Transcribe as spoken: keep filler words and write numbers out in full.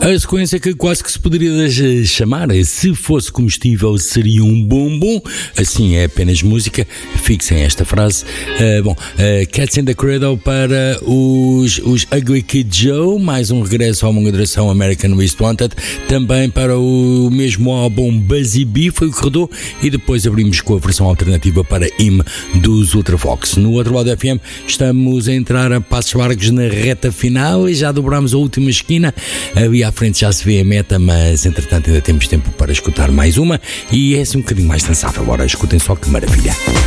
A sequência que quase que se poderia chamar, se fosse comestível seria um bombom, assim é apenas música, fixem esta frase. Uh, bom, uh, Cats in the Cradle para os, os Ugly Kid Joe, mais um regresso à longa duração American Most Wanted, também para o mesmo álbum Buzzy Bee, foi o que rodou, e depois abrimos com a versão alternativa para Him dos Ultravox. No outro lado da F M estamos a entrar a passos largos na reta final e já dobramos a última esquina, ali à frente já se vê a meta, mas entretanto ainda temos tempo para escutar mais uma e é assim um bocadinho mais dançável. Agora escutem só que maravilha.